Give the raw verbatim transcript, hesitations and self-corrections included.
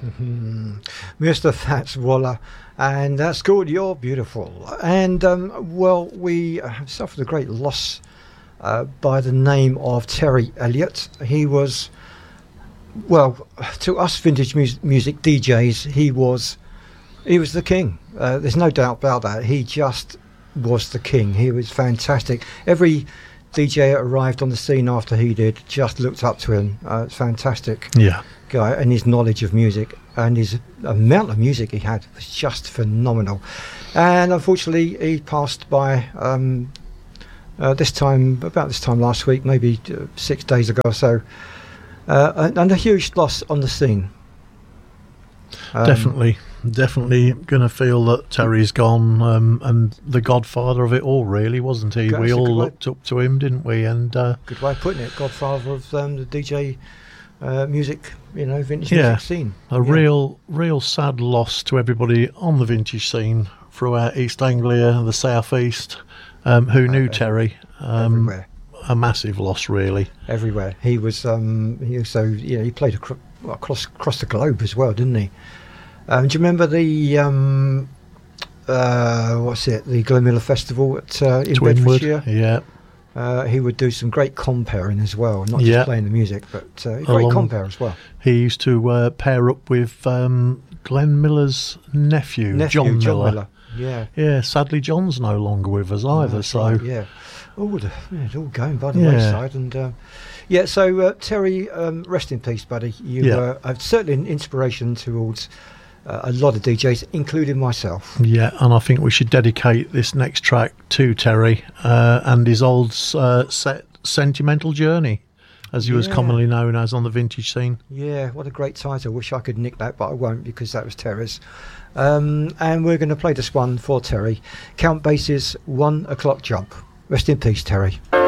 Mm-hmm. Mister Fats Waller, and that's called You're Beautiful. And, um, well, we have suffered a great loss uh, by the name of Terry Elliott. He was, well, to us vintage mu- music D Js, he was, he was the king. Uh, there's no doubt about that. He just was the king. He was fantastic. Every D J that arrived on the scene after he did just looked up to him. Uh, it's fantastic. Yeah. Guy, and his knowledge of music and his amount of music he had was just phenomenal. And unfortunately, he passed by um, uh, this time, about this time last week, maybe uh, six days ago or so, uh, and, and a huge loss on the scene. Um, definitely, definitely going to feel that Terry's gone, um, and the godfather of it all, really, wasn't he? We all looked up to him, didn't we? And uh, good way of putting it, godfather of um, the D J uh, music, you know, vintage yeah, music scene. A yeah. real, real sad loss to everybody on the vintage scene throughout East Anglia, the South East, um, who knew uh, Terry. Um, everywhere. A massive loss, really. Everywhere. He was. Um, he also, you know, he played acro- across across the globe as well, didn't he? Um, do you remember the um, uh, what's it? The Glenmiller Festival at uh, in Twinwood, Bedfordshire. Yeah. Uh, he would do some great comparing as well, not just yeah. playing the music, but uh, great Along, compare as well. He used to uh, pair up with um, Glenn Miller's nephew, nephew John, John Miller. Miller. Yeah. Yeah. Sadly, John's no longer with us either. Oh, so right, yeah. Oh, the, yeah, it's all going by the yeah. wayside, and uh, yeah. So uh, Terry, um, rest in peace, buddy. You yeah. were uh, certainly an inspiration towards uh, a lot of D Js, including myself. Yeah, and I think we should dedicate this next track to Terry uh, and his old uh, set, Sentimental Journey, as he yeah. was commonly known as on the vintage scene. Yeah, what a great title. Wish I could nick that, but I won't, because that was Terry's. Um, and we're going to play this one for Terry. Count Basie's One O'Clock Jump. Rest in peace, Terry.